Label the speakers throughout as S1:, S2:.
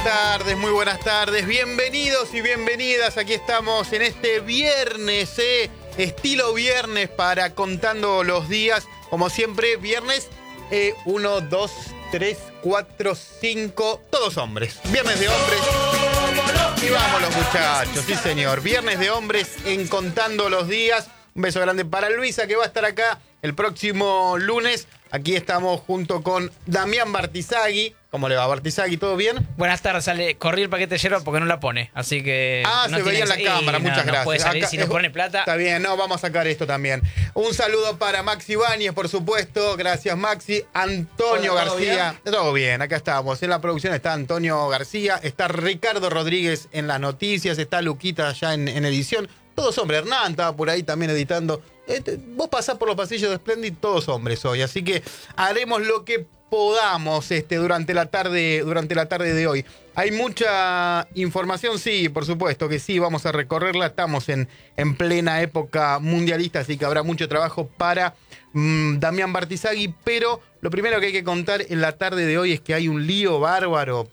S1: muy buenas tardes, bienvenidos y bienvenidas, aquí estamos en este viernes, estilo viernes para Contando los Días, como siempre, viernes 1, 2, 3, 4, 5, todos hombres, viernes de hombres, y vamos los muchachos, sí señor, viernes de hombres en Contando los Días. Un beso grande para Luisa, que va a estar acá el próximo lunes. Aquí estamos junto con Damián Bartizagui. ¿Cómo le va, Bartizagui? ¿Todo bien?
S2: Buenas tardes, sale. Corrí el paquete de yerba porque no la pone, así que...
S1: no se veía en la cámara, muchas gracias.
S2: No puede salir
S1: acá,
S2: si no pone plata.
S1: Está bien, vamos a sacar esto también. Un saludo para Maxi Báñez, por supuesto. Gracias, Maxi. Antonio García. Todo bien, acá estamos. En la producción está Antonio García, está Ricardo Rodríguez en las noticias, está Luquita allá en edición. Todos hombres. Hernán estaba por ahí también editando. Vos pasás por los pasillos de Splendid, todos hombres hoy. Así que haremos lo que podamos durante la tarde de hoy. Hay mucha información, sí, por supuesto que sí, vamos a recorrerla. Estamos en plena época mundialista, así que habrá mucho trabajo para Damián Bartizagui, pero lo primero que hay que contar en la tarde de hoy es que hay un lío bárbaro,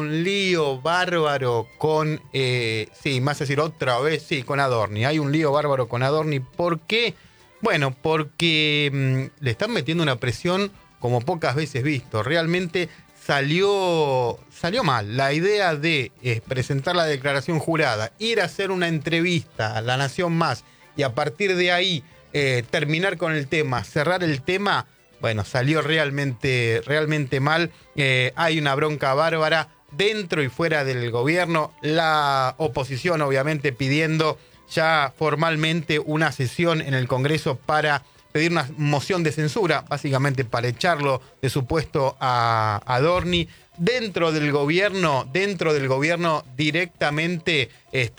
S1: con, sí, más decir otra vez, sí, con Adorni. Hay un lío bárbaro con Adorni. ¿Por qué? Bueno, porque le están metiendo una presión como pocas veces visto. Realmente salió mal. La idea de presentar la declaración jurada, ir a hacer una entrevista a La Nación Más y a partir de ahí terminar con el tema, cerrar el tema, bueno, salió realmente mal. Hay una bronca bárbara dentro y fuera del gobierno. La oposición, obviamente, pidiendo ya formalmente una sesión en el Congreso para pedir una moción de censura, básicamente para echarlo de su puesto a Adorni. Dentro del gobierno directamente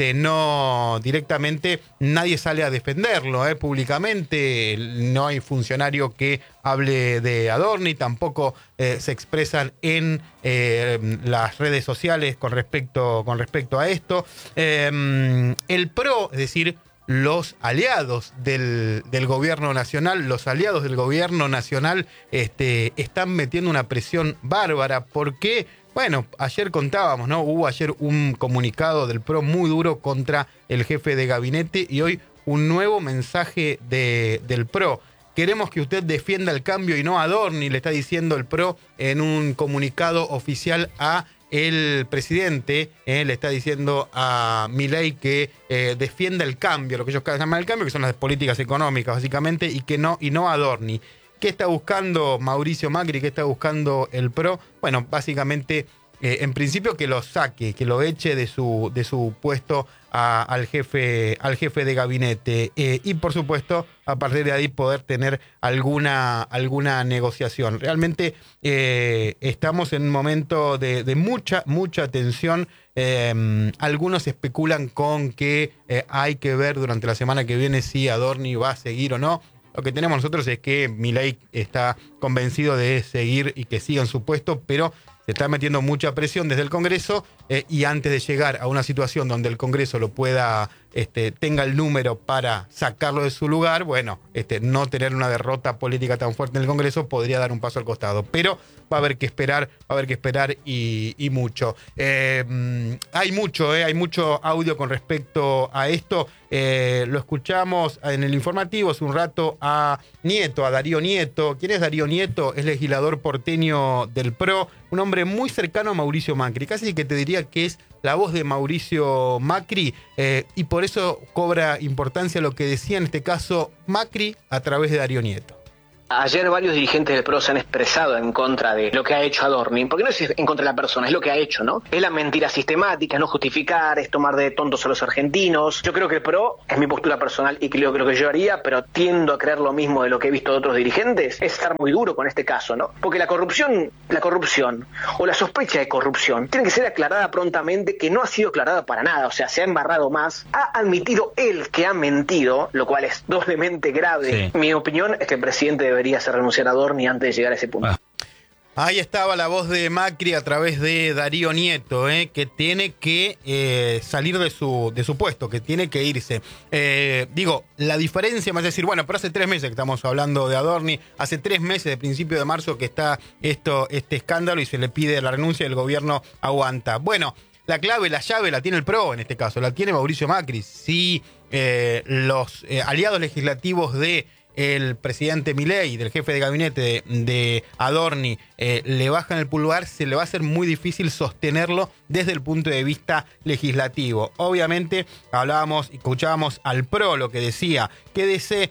S1: nadie sale a defenderlo públicamente. No hay funcionario que hable de Adorni, tampoco se expresan en las redes sociales con respecto a esto. El PRO, es decir, los aliados del gobierno nacional, están metiendo una presión bárbara. ¿Por qué? Bueno, ayer contábamos, ¿no? Hubo ayer un comunicado del PRO muy duro contra el jefe de gabinete y hoy un nuevo mensaje del PRO. Queremos que usted defienda el cambio y no a Adorni, le está diciendo el PRO en un comunicado oficial a el presidente. Le está diciendo a Milei que defienda el cambio, lo que ellos llaman el cambio, que son las políticas económicas básicamente, y no a Adorni. ¿Qué está buscando Mauricio Macri? ¿Qué está buscando el PRO? Bueno, básicamente, en principio que lo saque, que lo eche de su puesto al jefe de gabinete. Y por supuesto, a partir de ahí poder tener alguna negociación. Realmente estamos en un momento de mucha tensión. Algunos especulan con que hay que ver durante la semana que viene si Adorni va a seguir o no. Lo que tenemos nosotros es que Milei está convencido de seguir y que siga en su puesto, pero se está metiendo mucha presión desde el Congreso y antes de llegar a una situación donde el Congreso lo pueda, tenga el número para sacarlo de su lugar, bueno, no tener una derrota política tan fuerte en el Congreso podría dar un paso al costado. Pero va a haber que esperar y mucho. Hay mucho audio con respecto a esto. Lo escuchamos en el informativo hace un rato a Darío Nieto. ¿Quién es Darío Nieto? Es legislador porteño del PRO, un hombre muy cercano a Mauricio Macri, casi que te diría que es la voz de Mauricio Macri, y por eso cobra importancia lo que decía en este caso Macri a través de Darío Nieto.
S3: Ayer varios dirigentes del PRO se han expresado en contra de lo que ha hecho Adorni, porque no es en contra de la persona, es lo que ha hecho, ¿no? Es la mentira sistemática, es no justificar, es tomar de tontos a los argentinos. Yo creo que el PRO, es mi postura personal y creo que lo que yo haría, pero tiendo a creer lo mismo de lo que he visto de otros dirigentes, es estar muy duro con este caso, ¿no? Porque la corrupción o la sospecha de corrupción tiene que ser aclarada prontamente, que no ha sido aclarada para nada, o sea, se ha embarrado más. Ha admitido él que ha mentido, lo cual es doblemente grave. Sí. Mi opinión es que el presidente debería hacer renunciar a Adorni antes de llegar a ese punto.
S1: Ahí estaba la voz de Macri a través de Darío Nieto, que tiene que salir de su puesto, que tiene que irse. Digo, la diferencia me hace decir, bueno, pero hace 3 meses que estamos hablando de Adorni, hace 3 meses, de principio de marzo, que está este escándalo y se le pide la renuncia y el gobierno aguanta. Bueno, la clave, la llave la tiene el PRO en este caso, la tiene Mauricio Macri. Si los aliados legislativos de el presidente Milei, del jefe de gabinete de Adorni, le bajan el pulgar, se le va a hacer muy difícil sostenerlo desde el punto de vista legislativo. Obviamente, escuchábamos al PRO lo que decía, quédese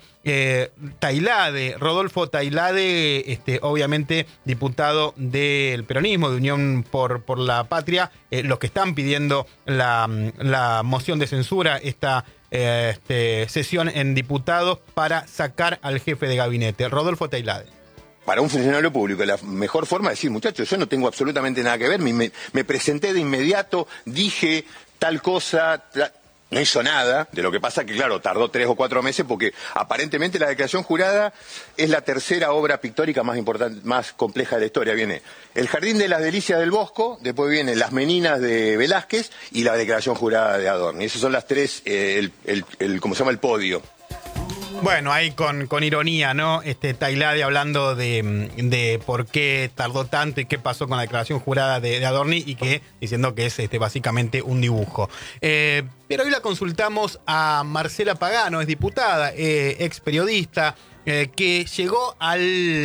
S1: Tailade, Rodolfo Tailade, obviamente diputado del peronismo, de Unión por la Patria, los que están pidiendo la moción de censura, esta sesión en diputados para sacar al jefe de gabinete, Rodolfo Tailade.
S4: Para un funcionario público, la mejor forma es decir, muchachos, yo no tengo absolutamente nada que ver, me presenté de inmediato, dije tal cosa, no hizo nada, de lo que pasa que, claro, tardó 3 o 4 meses porque aparentemente la declaración jurada es la tercera obra pictórica más importante, más compleja de la historia. Viene El Jardín de las Delicias del Bosco, después viene Las Meninas de Velázquez y la declaración jurada de Adorni. Esas son las tres, ¿cómo se llama? El podio.
S1: Bueno, ahí con ironía, ¿no? Tailade hablando de por qué tardó tanto y qué pasó con la declaración jurada de Adorni y que diciendo que es básicamente un dibujo. Pero hoy la consultamos a Marcela Pagano, es diputada, ex periodista, que llegó a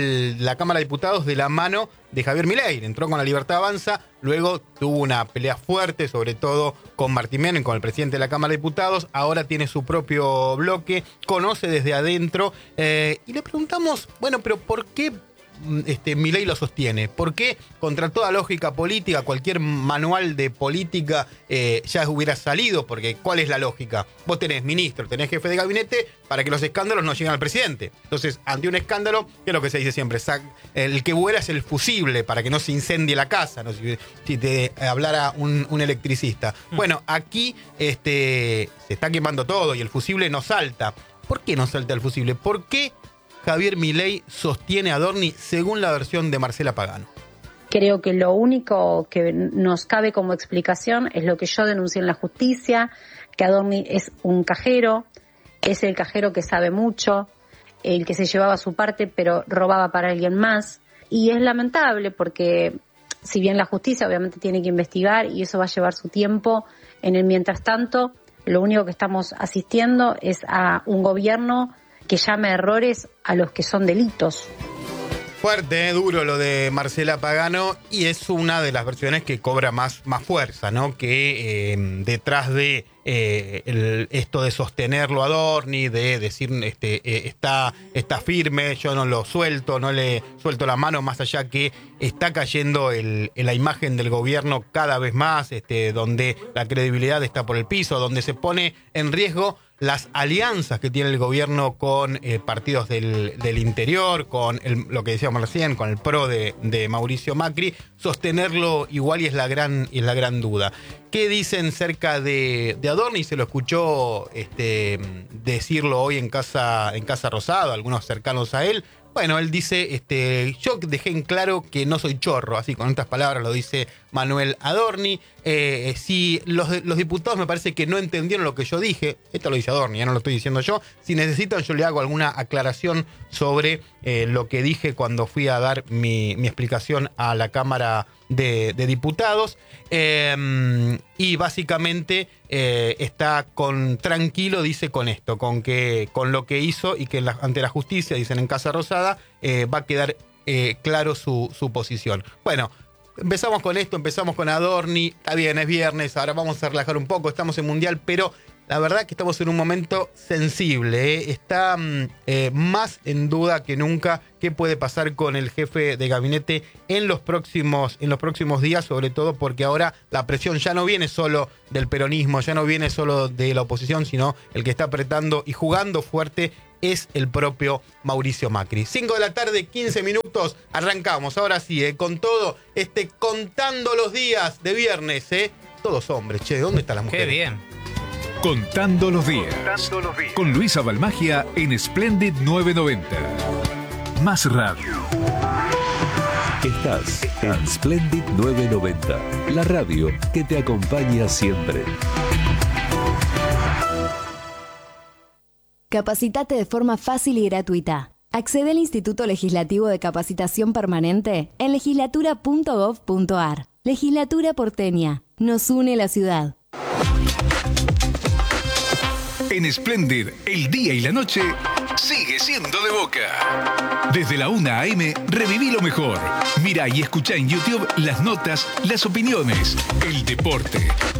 S1: la Cámara de Diputados de la mano de Javier Milei. Entró con La Libertad Avanza, luego tuvo una pelea fuerte, sobre todo con Martín Menem, con el presidente de la Cámara de Diputados. Ahora tiene su propio bloque, conoce desde adentro. Y le preguntamos, bueno, pero ¿por qué Milei lo sostiene? ¿Por qué, contra toda lógica política, cualquier manual de política ya hubiera salido? Porque ¿cuál es la lógica? Vos tenés ministro, tenés jefe de gabinete para que los escándalos no lleguen al presidente. Entonces, ante un escándalo, ¿qué es lo que se dice siempre? El que vuela es el fusible para que no se incendie la casa, ¿no? Si te hablara un electricista. Bueno, aquí se está quemando todo y el fusible no salta. ¿Por qué no salta el fusible? ¿Por qué Javier Milei sostiene a Adorni según la versión de Marcela Pagano?
S5: Creo que lo único que nos cabe como explicación es lo que yo denuncié en la justicia, que Adorni es un cajero, es el cajero que sabe mucho, el que se llevaba su parte pero robaba para alguien más. Y es lamentable porque si bien la justicia obviamente tiene que investigar y eso va a llevar su tiempo, en el mientras tanto lo único que estamos asistiendo es a un gobierno que llame errores a los que son delitos.
S1: Fuerte, duro lo de Marcela Pagano, y es una de las versiones que cobra más fuerza, ¿no? Que detrás de esto de sostenerlo a Adorni, de decir está firme, yo no lo suelto, no le suelto la mano, más allá que está cayendo la imagen del gobierno cada vez más, donde la credibilidad está por el piso, donde se pone en riesgo las alianzas que tiene el gobierno con partidos del interior, con lo que decíamos recién, con el PRO de Mauricio Macri. Sostenerlo igual y es la gran duda. ¿Qué dicen cerca de Adorni? Se lo escuchó decirlo hoy en Casa Rosada, algunos cercanos a él. Bueno, él dice, yo dejé en claro que no soy chorro, así con estas palabras lo dice Manuel Adorni. Si los diputados me parece que no entendieron lo que yo dije, esto lo dice Adorni, ya no lo estoy diciendo yo, si necesitan yo le hago alguna aclaración sobre lo que dije cuando fui a dar mi explicación a la Cámara de Diputados. Y básicamente está tranquilo, dice, con esto, con lo que hizo y que ante la justicia, dicen en Casa Rosada, va a quedar claro su posición. Bueno, empezamos con esto, empezamos con Adorni, está bien, es viernes, ahora vamos a relajar un poco, estamos en Mundial, pero la verdad que estamos en un momento sensible, está más en duda que nunca qué puede pasar con el jefe de gabinete en los próximos días, sobre todo porque ahora la presión ya no viene solo del peronismo, ya no viene solo de la oposición, sino el que está apretando y jugando fuerte es el propio Mauricio Macri. 5 de la tarde, 15 minutos, arrancamos, ahora sí, con todo, contando los días de viernes, todos hombres, che, ¿dónde está la mujer?
S2: Qué bien.
S6: Contando los días. Con Luisa Balmagia en Splendid 990. Más radio. Estás en Splendid 990, la radio que te acompaña siempre.
S7: Capacitate de forma fácil y gratuita. Accede al Instituto Legislativo de Capacitación Permanente en legislatura.gov.ar. Legislatura porteña. Nos une la ciudad.
S6: En Splendid, el día y la noche sigue siendo de Boca. Desde la 1 a.m. reviví lo mejor. Mira y escucha en YouTube las notas, las opiniones, el deporte,